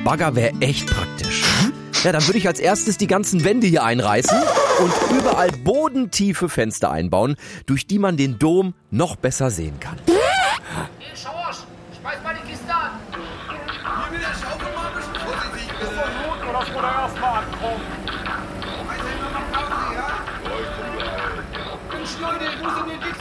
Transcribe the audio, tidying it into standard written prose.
Bagger wäre echt praktisch. Ja, dann würde ich als erstes die ganzen Wände hier einreißen und überall bodentiefe Fenster einbauen, durch die man den Dom noch besser sehen kann. Hey, Schorsch, schmeiß mal die Kiste an. Hier mit der Schaufel mal ein bisschen vorsichtig. Das ist doch Not, oder dass wir da erstmal ankommen. Weiß nicht, noch Pause, ja? Mensch, Leute, wo sind denn die